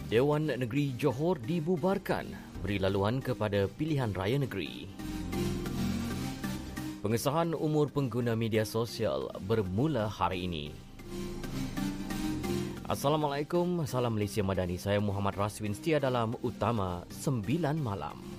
Dewan Negeri Johor dibubarkan, beri laluan kepada pilihan raya negeri. Pengesahan umur pengguna media sosial bermula hari ini. Assalamualaikum, salam Malaysia Madani. Saya Muhammad Raswin setia dalam Utama 9 Malam.